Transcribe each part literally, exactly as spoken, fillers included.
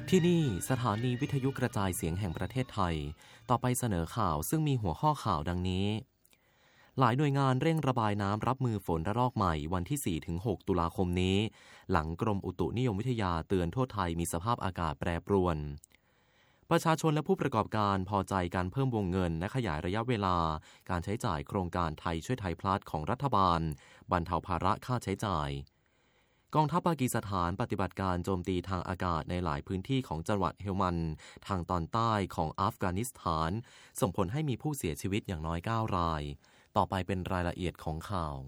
ที่นี่สถานีวิทยุกระจายเสียงแห่งประเทศไทยต่อไปเสนอข่าวซึ่งมีหัวข้อข่าวดังนี้หลายหน่วยงานเร่งระบายน้ำรับมือฝนระลอกใหม่วันที่ สี่ถึงหก ตุลาคมนี้หลังกรมอุตุนิยมวิทยาเตือนทั่วไทยมีสภาพอากาศแปรปรวนประชาชนและผู้ประกอบการพอใจการเพิ่มวงเงินและขยายระยะเวลาการใช้จ่ายโครงการไทยช่วยไทยพลัสของรัฐบาลบรรเทาภาระค่าใช้จ่ายกองทัพปากีสถานปฏิบัติการโจมตีทางอากาศในหลายพื้นที่ของจังหวัดเฮลมันด์ทางตอนใต้ของอัฟกานิสถานส่งผลให้มีผู้เสียชีวิตอย่างน้อยเก้ารายต่อไปเป็นรายละเอียดของข่าว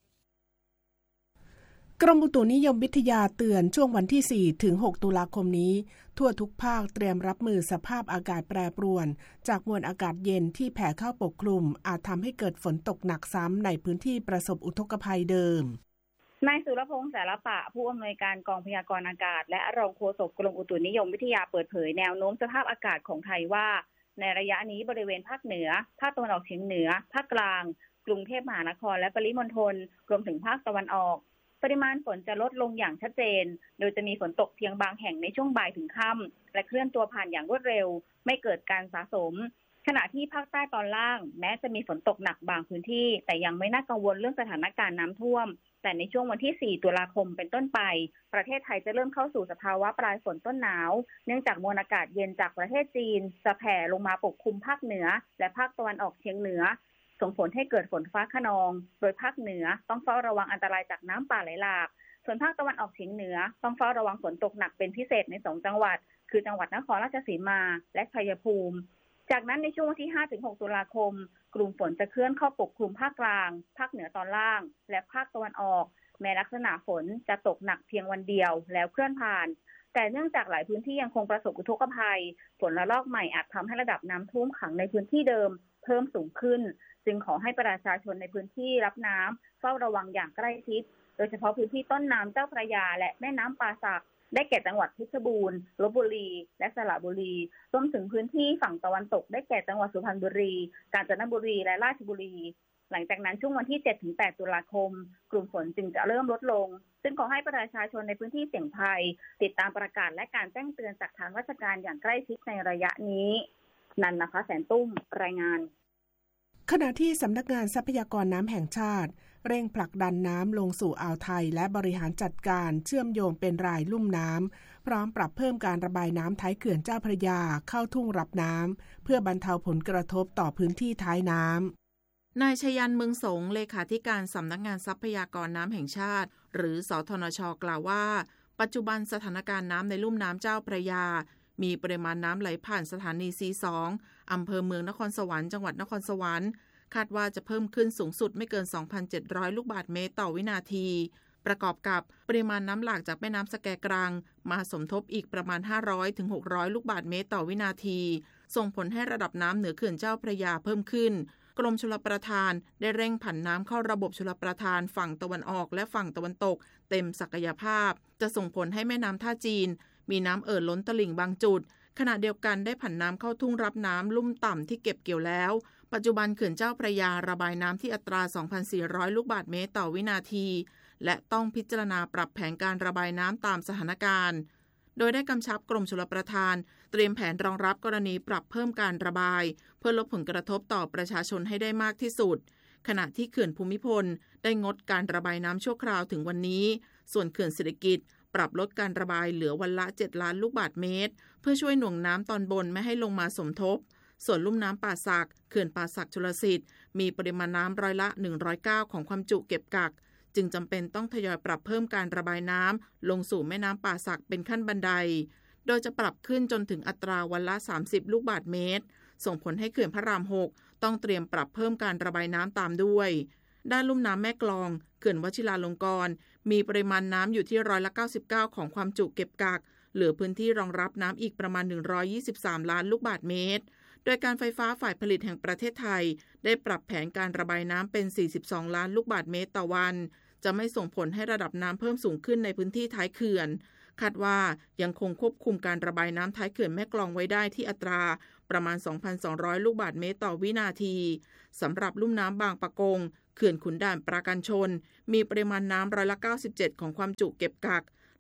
กรมอุตุนิยมวิทยาเตือนช่วงวันที่ สี่ถึงหก ตุลาคมนี้ทั่วทุกภาคเตรียมรับมือสภาพอากาศแปรปรวนจากมวลอากาศเย็นที่แผ่เข้าปกคลุมอาจทำให้เกิดฝนตกหนักซ้ำในพื้นที่ประสบอุทกภัยเดิมนายสุรพงษ์สารปะผู้อำนวยการกองพยากรณ์อากาศและรองโฆษกกรมอุตุนิยมวิทยาเปิดเผยแนวโน้มสภาพอากาศของไทยว่าในระยะนี้บริเวณภาคเหนือภาคตะวันออกเฉียงเหนือภาคกลางกรุงเทพมหานครและปริมณฑลรวมถึงภาคตะวันออกปริมาณฝนจะลดลงอย่างชัดเจนโดยจะมีฝนตกเพียงบางแห่งในช่วงบ่ายถึงค่ำและเคลื่อนตัวผ่านอย่างรวดเร็วไม่เกิดการสะสมขณะที่ภาคใต้ตอนล่างแม้จะมีฝนตกหนักบางพื้นที่แต่ยังไม่น่ากังวลเรื่องสถานการณ์น้ำท่วมแต่ในช่วงวันที่ สี่ ตุลาคมเป็นต้นไปประเทศไทยจะเริ่มเข้าสู่สภาวะปลายฝนต้นหนาวเนื่องจากมวลอากาศเย็นจากประเทศจีนจะแผ่ลงมาปกคลุมภาคเหนือและภาคตะวันออกเฉียงเหนือส่งผลให้เกิดฝนฟ้าคะนองโดยภาคเหนือต้องเฝ้าระวังอันตรายจากน้ำป่าไหลหลากส่วนภาคตะวันออกเฉียงเหนือต้องเฝ้าระวังฝนตกหนักเป็นพิเศษในสองจังหวัดคือจังหวัดนครราชสีมาและชัยภูมิจากนั้นในช่วงวันที่ ห้าถึงหก ตุลาคมกลุ่มฝนจะเคลื่อนเข้าปกคลุมภาคกลางภาคเหนือตอนล่างและภาคตะวันออกแม้ลักษณะฝนจะตกหนักเพียงวันเดียวแล้วเคลื่อนผ่านแต่เนื่องจากหลายพื้นที่ยังคงประสบอุทกภัยฝนระลอกใหม่อาจทำให้ระดับน้ำท่วมขังในพื้นที่เดิมเพิ่มสูงขึ้นจึงขอให้ประชาชนในพื้นที่รับน้ำเฝ้าระวังอย่างใกล้ชิดโดยเฉพาะพื้นที่ต้นน้ำเจ้าพระยาและแม่น้ำป่าสักได้แก่จังหวัดเพชรบูรณ์ลพบุรีและสระบุรีรวมถึงพื้นที่ฝั่งตะวันตกได้แก่จังหวัดสุพรรณบุรีกาญจนบุรีและราชบุรีหลังจากนั้นช่วงวันที่ เจ็ดถึงแปด ตุลาคมกลุ่มฝนจึงจะเริ่มลดลงซึ่งขอให้ประชาชนในพื้นที่เสี่ยงภัยติดตามประกาศและการแจ้งเตือนจากทางราชการอย่างใกล้ชิดในระยะนี้นันนะคะแสนตุ้มรายงานขณะที่สำนักงานทรัพยากรน้ำแห่งชาติเร่งผลักดันน้ำลงสู่อ่าวไทยและบริหารจัดการเชื่อมโยงเป็นรายลุ่มน้ำพร้อมปรับเพิ่มการระบายน้ำท้ายเขื่อนเจ้าพระยาเข้าทุ่งรับน้ำเพื่อบรรเทาผลกระทบต่อพื้นที่ท้ายน้ำนายชยันต์เมืองสงเลขาธิการสำนักงานทรัพยากรน้ำแห่งชาติหรือสทนช.กล่าวว่าปัจจุบันสถานการณ์น้ำในลุ่มน้ำเจ้าพระยามีปริมาณน้ำไหลผ่านสถานี ซี สอง อำเภอเมืองนครสวรรค์จังหวัดนครสวรรค์คาดว่าจะเพิ่มขึ้นสูงสุดไม่เกิน สองพันเจ็ดร้อย ลูกบาศก์เมตรต่อวินาทีประกอบกับปริมาณน้ำหลากจากแม่น้ำสแกกรังมาสมทบอีกประมาณ ห้าร้อยถึงหกร้อย ลูกบาศก์เมตรต่อวินาทีส่งผลให้ระดับน้ำเหนือเขื่อนเจ้าพระยาเพิ่มขึ้นกรมชลประทานได้เร่งผันน้ำเข้าระบบชลประทานฝั่งตะวันออกและฝั่งตะวันตกเต็มศักยภาพจะส่งผลให้แม่น้ำท่าจีนมีน้ำเอ่อล้นตลิ่งบางจุดขณะเดียวกันได้ผันน้ำเข้าทุ่งรับน้ำลุ่มต่ำที่เก็บเกี่ยวแล้วปัจจุบันเขื่อนเจ้าพระยาระบายน้ำที่อัตรา สองพันสี่ร้อย ลูกบาศก์เมตรต่อวินาทีและต้องพิจารณาปรับแผนการระบายน้ำตามสถานการณ์โดยได้กำชับกรมชลประทานเตรียมแผนรองรับกรณีปรับเพิ่มการระบายเพื่อลดผลกระทบต่อประชาชนให้ได้มากที่สุดขณะที่เขื่อนภูมิพลได้งดการระบายน้ำชั่วคราวถึงวันนี้ส่วนเขื่อนเศรษฐกิจปรับลดการระบายเหลือวันละเจ็ดล้านลูกบาศก์เมตรเพื่อช่วยหน่วงน้ำตอนบนไม่ให้ลงมาสมทบส่วนลุ่มน้ำป่าสักเขื่อนป่าสักชลสิทธิ์มีปริมาณน้ำร้อยละหนึ่งร้อยเก้าของความจุเก็บกักจึงจำเป็นต้องทยอยปรับเพิ่มการระบายน้ำลงสู่แม่น้ำป่าสักเป็นขั้นบันไดโดยจะปรับขึ้นจนถึงอัตราวันละสามสิบลูกบาศก์เมตรส่งผลให้เขื่อนพระรามหกต้องเตรียมปรับเพิ่มการระบายน้ำตามด้วยด้านลุ่มน้ำแม่กลองเขื่อนวชิราลงกรณ์มีปริมาณน้ำอยู่ที่ร้อยละเก้าสิบเก้าของความจุเก็บกักเหลือพื้นที่รองรับน้ำอีกประมาณหนึ่งร้อยยี่สิบสามล้านลูกบาศก์เมตรโดยการไฟฟ้าฝ่ายผลิตแห่งประเทศไทยได้ปรับแผนการระบายน้ำเป็นสี่สิบสองล้านลูกบาศก์เมตรต่อวันจะไม่ส่งผลให้ระดับน้ำเพิ่มสูงขึ้นในพื้นที่ท้ายเขื่อนคาดว่ายังคงควบคุมการระบายน้ำท้ายเขื่อนแม่กลองไว้ได้ที่อัตราประมาณ สองพันสองร้อย ลูกบาศก์เมตรต่อวินาทีสำหรับลุ่มน้ำบางปะกงเขื่อนขุนด่านปราการชนมีปริมาณน้ำร้อยละเก้าสิบเจ็ดของความจุเก็บกัก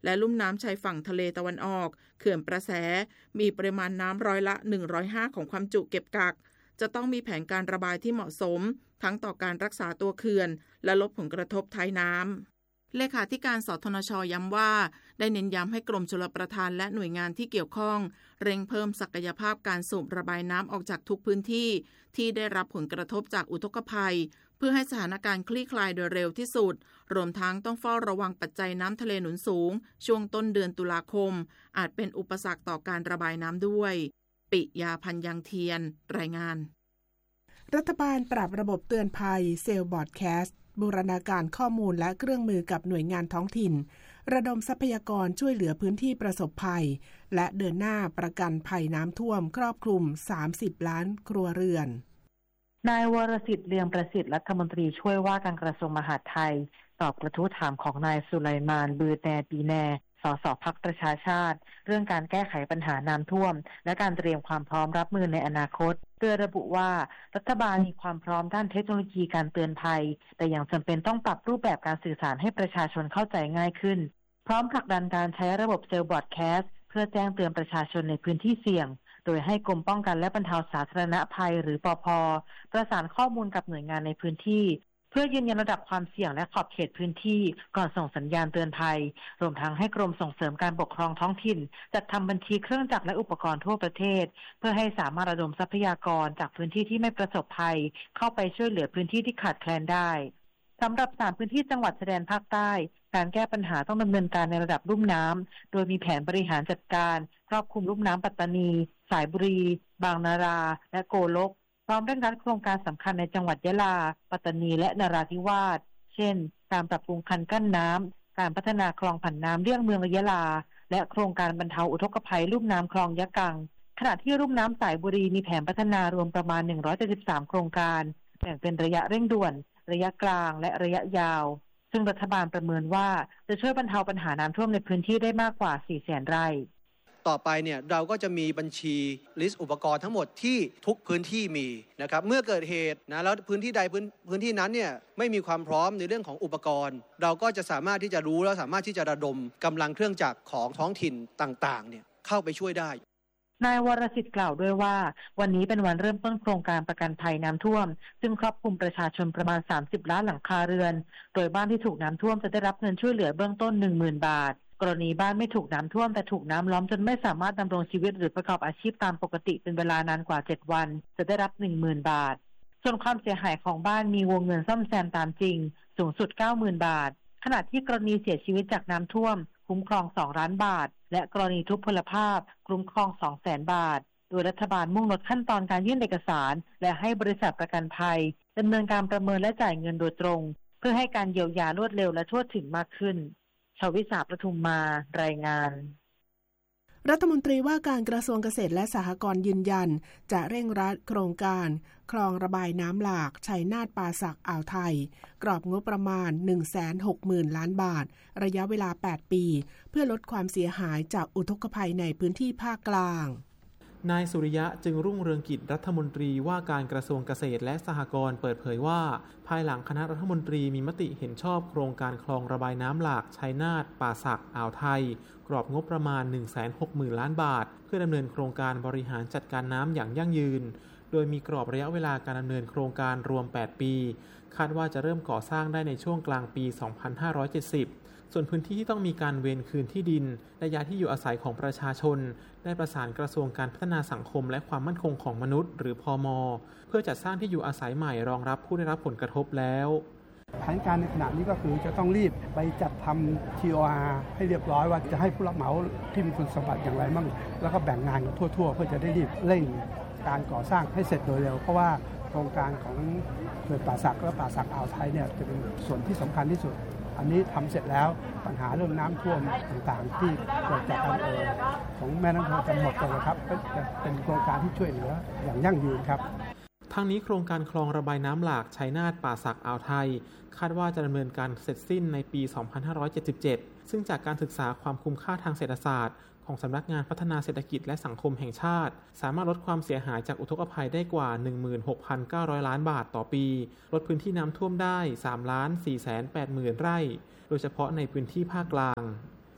และลุ่มน้ำชายฝั่งทะเลตะวันออกเขื่อนประแสมีปริมาณน้ำร้อยละหนึ่งร้อยห้าของความจุเก็บกักจะต้องมีแผนการระบายที่เหมาะสมทั้งต่อการรักษาตัวเขื่อนและลดผลกระทบท้ายน้ำเลขาธิการสทนช.ย้ำว่าได้เน้นย้ำให้กรมชลประทานและหน่วยงานที่เกี่ยวข้องเร่งเพิ่มศักยภาพการสูบระบายน้ำออกจากทุกพื้นที่ที่ได้รับผลกระทบจากอุทกภัยเพื่อให้สถานการณ์คลี่คลายโดยเร็วที่สุดรวมทั้งต้องเฝ้าระวังปัจจัยน้ำทะเลหนุนสูงช่วงต้นเดือนตุลาคมอาจเป็นอุปสรรคต่อการระบายน้ำด้วยปิยาพันธ์ยังเทียนรายงานรัฐบาลปรับระบบเตือนภัยเซลล์บอร์ดแคสต์บูรณาการข้อมูลและเครื่องมือกับหน่วยงานท้องถิ่นระดมทรัพยากรช่วยเหลือพื้นที่ประสบภัยและเดินหน้าประกันภัยน้ำท่วมครอบคลุมสามสิบล้านครัวเรือนนายวรสิทธิ์เลียงประสิทธิ์รัฐมนตรีช่วยว่าการกระทรวงมหาดไทยตอบกระทู้ถามของนายสุไลมานบือแนปีแนสสพรรคประชาชาติเรื่องการแก้ไขปัญหาน้ำท่วมและการเตรียมความพร้อมรับมือในอนาคตโดยระบุว่ารัฐบาลมีความพร้อมด้านเทคโนโลยีการเตือนภัยแต่ยังจำเป็นต้องปรับรูปแบบการสื่อสารให้ประชาชนเข้าใจง่ายขึ้นพร้อมผลักดันการใช้ระบบเซลล์บรอดแคสต์เพื่อแจ้งเตือนประชาชนในพื้นที่เสี่ยงโดยให้กรมป้องกันและบรรเทาสาธารณภัยหรือปภ.ประสานข้อมูลกับหน่วยงานในพื้นที่เพื่อยืนยันระดับความเสี่ยงและขอบเขตพื้นที่ก่อนส่งสัญญาณเตือนภัยรวมทั้งให้กรมส่งเสริมการปกครองท้องถิ่นจัดทำบัญชีเครื่องจักรและอุปกรณ์ทั่วประเทศเพื่อให้สามารถระดมทรัพยากรจากพื้นที่ที่ไม่ประสบภัยเข้าไปช่วยเหลือพื้นที่ที่ขาดแคลนได้สำหรับสามพื้นที่จังหวัดชายแดนภาคใต้การแก้ปัญหาต้องดำเนินการในระดับลุ่มน้ำโดยมีแผนบริหารจัดการครอบคลุมลุ่มน้ำปัตตานีสายบุรีบางนาราและโกลกพร้อมเร่งรัดโครงการสำคัญในจังหวัดยะลาปัตตานีและนราธิวาสเช่นการปรับปรุงคันกั้นน้ำการพัฒนาคลองผันน้ำเลี่ยงเมืองยะลาและโครงการบรรเทาอุทกภัยลุ่มน้ำคลองยะกังขณะที่ลุ่มน้ำสายบุรีมีแผนพัฒนารวมประมาณหนึ่งร้อยเจ็ดสิบสามโครงการแบ่งเป็นระยะเร่งด่วนระยะกลางและระยะยาวซึ่งรัฐบาลประเมินว่าจะช่วยบรรเทาปัญหาน้ำท่วมในพื้นที่ได้มากกว่า สี่แสน ไร่ต่อไปเนี่ยเราก็จะมีบัญชีลิสต์อุปกรณ์ทั้งหมดที่ทุกพื้นที่มีนะครับเมื่อเกิดเหตุนะแล้วพื้นที่ใดพื้นพื้นที่นั้นเนี่ยไม่มีความพร้อมในเรื่องของอุปกรณ์เราก็จะสามารถที่จะรู้และสามารถที่จะระดมกำลังเครื่องจักรของท้องถิ่นต่างๆเนี่ยเข้าไปช่วยได้นายวรสิทธิ์กล่าวด้วยว่าวันนี้เป็นวันเริ่มต้นโครงการประกันภัยน้ำท่วมซึ่งครอบคลุมประชาชนประมาณสามสิบล้านหลังคาเรือนโดยบ้านที่ถูกน้ำท่วมจะได้รับเงินช่วยเหลือเบื้องต้น หนึ่งหมื่น บาทกรณีบ้านไม่ถูกน้ำท่วมแต่ถูกน้ำล้อมจนไม่สามารถดำรงชีวิตหรือประกอบอาชีพตามปกติเป็นเวลานานกว่าเจ็ดวันจะได้รับ หนึ่งหมื่น บาทส่วนความเสียหายของบ้านมีวงเงินซ่อมแซมตามจริงสูงสุด เก้าหมื่น บาทขณะที่กรณีเสียชีวิตจากน้ำท่วมคุ้มครองสองล้านบาทและกรณีทุพพลภาพคุ้มครอง สองแสน บาทโดยรัฐบาลมุ่งลดขั้นตอนการยื่นเอกสารและให้บริษัทประกันภัยดำเนินการประเมินและจ่ายเงินโดยตรงเพื่อให้การเยียวยารวดเร็วและทั่วถึงมากขึ้นชวิสาประทุมมารายงานรัฐมนตรีว่าการกระทรวงเกษตรและสหกรณ์ยืนยันจะเร่งรัดโครงการคลองระบายน้ำหลากชัยนาทป่าสักอ่าวไทยกรอบงบประมาณ หนึ่งแสนหกหมื่น ล้านบาทระยะเวลาแปดปีเพื่อลดความเสียหายจากอุทกภัยในพื้นที่ภาคกลางนายสุริยะจึงรุ่งเรืองกิจรัฐมนตรีว่าการกระทรวงเกษตรและสหกรณ์เปิดเผยว่าภายหลังคณะรัฐมนตรีมีมติเห็นชอบโครงการคลองระบายน้ำหลากชัยนาทป่าสักอ่าวไทยกรอบงบประมาณ หนึ่งแสนหกหมื่น ล้านบาทเพื่อดำเนินโครงการบริหารจัดการน้ำอย่างยั่งยืนโดยมีกรอบระยะเวลาการดำเนินโครงการรวมแปดปีคาดว่าจะเริ่มก่อสร้างได้ในช่วงกลางปี สองพันห้าร้อยเจ็ดสิบส่วนพื้นที่ที่ต้องมีการเวรคืนที่ดินและย้ายที่อยู่อาศัยของประชาชนได้ประสานกระทรวงการพัฒนาสังคมและความมั่นคงของมนุษย์หรือพม.เพื่อจัดสร้างที่อยู่อาศัยใหม่รองรับผู้ได้รับผลกระทบแล้วแผนการในขณะนี้ก็คือจะต้องรีบไปจัดทำ ที โอ อาร์ ให้เรียบร้อยว่าจะให้ผู้รับเหมาที่มีคุณสมบัติอย่างไรบ้างแล้วก็แบ่งงานกันทั่วๆเพื่อจะได้รีบเร่งการก่อสร้างให้เสร็จโดยเร็วเพราะว่าโครงการของเขื่อนป่าสักและป่าสักอ่าวไทยเนี่ยจะเป็นส่วนที่สำคัญที่สุดอันนี้ทำเสร็จแล้วปัญหาเรื่องน้ำท่วมต่างๆที่เกิดจากการเอ่อของแม่น้ำโขงจะหมดเลยครับก็จะเป็นโครงการที่ช่วยเหลืออย่างยั่งยืนครับทั้งนี้โครงการคลองระบายน้ำหลากชัยนาทป่าสักอ่าวไทยคาดว่าจะดำเนินการเสร็จสิ้นในปี สองพันห้าร้อยเจ็ดสิบเจ็ด ซึ่งจากการศึกษาความคุ้มค่าทางเศรษฐศาสตร์ของสำนักงานพัฒนาเศรษฐกิจและสังคมแห่งชาติสามารถลดความเสียหายจากอุทกภัยได้กว่า หนึ่งหมื่นหกพันเก้าร้อย ล้านบาทต่อปีลดพื้นที่น้ำท่วมได้ สามล้านสี่แสนแปดหมื่น ไร่โดยเฉพาะในพื้นที่ภาคกลาง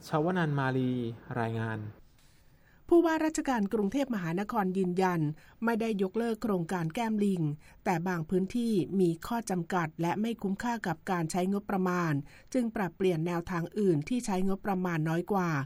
ชวนันท์มาลีรายงานผู้ว่าราชการกรุงเทพมหานครยืนยันไม่ได้ยกเลิกโครงการแก้มลิงแต่บางพื้นที่มีข้อจำกัดและไม่คุ้มค่ากับการใช้งบประมาณจึงปรับเปลี่ยนแนวทางอื่นที่ใช้งบประมาณน้อยกว่า